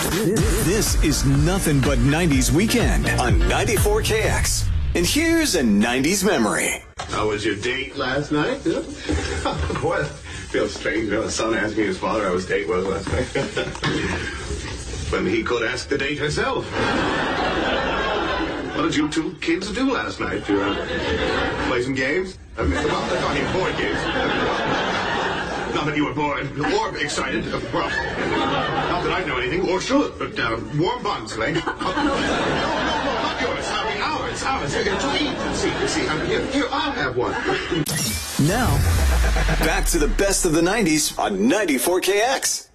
This is nothing but 90s weekend on 94KX. And here's a 90s memory. How was your date last night? Boy, it feels strange. The son asked me his father how his date was last night. When he could ask the date herself. What did you two kids do last night? Did you play some games? Well, I mean, board games. Not that you were bored or excited. Well, not that I know anything or should, but warm buns, Lane. No, not yours. I mean, ours. To eat. See, here, I'll have one. Now, back to the best of the 90s on 94KX.